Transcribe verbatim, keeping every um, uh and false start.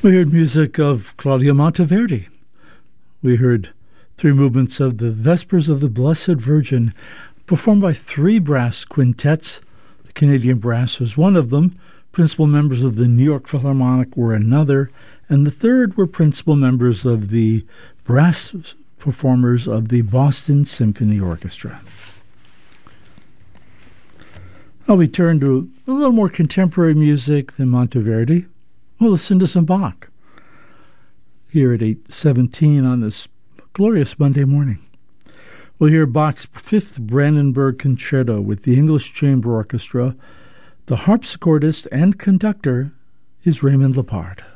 We heard music of Claudio Monteverdi. We heard three movements of the Vespers of the Blessed Virgin, performed by three brass quintets. The Canadian Brass was one of them. Principal members of the New York Philharmonic were another. And the third were principal members of the brass performers of the Boston Symphony Orchestra. Now we turn to a little more contemporary music than Monteverdi. We'll listen to some Bach here at eight seventeen on this glorious Monday morning. We'll hear Bach's Fifth Brandenburg Concerto with the English Chamber Orchestra. The harpsichordist and conductor is Raymond Lepard.